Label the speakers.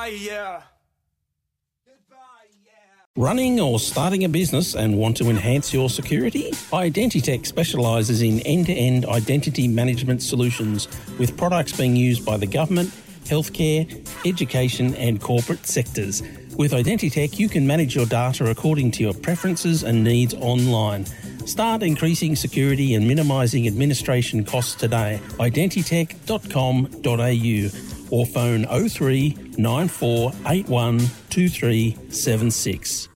Speaker 1: Goodbye, yeah.
Speaker 2: Running or starting a business and want to enhance your security? Identitech specialises in end-to-end identity management solutions with products being used by the government, healthcare, education and corporate sectors. With Identitech, you can manage your data according to your preferences and needs online. Start increasing security and minimising administration costs today. Identitech.com.au or phone 03 9481 2376.